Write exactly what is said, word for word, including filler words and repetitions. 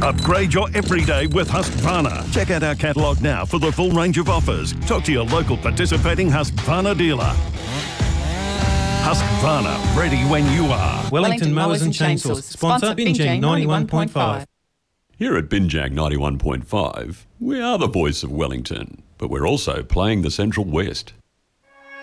Upgrade your everyday with Husqvarna. Check out our catalogue now for the full range of offers. Talk to your local participating Husqvarna dealer. Husqvarna, ready when you are. Wellington Mowers and Chainsaws. Sponsor Binjang ninety-one point five. Here at Binjang ninety-one point five, we are the voice of Wellington, but we're also playing the Central West.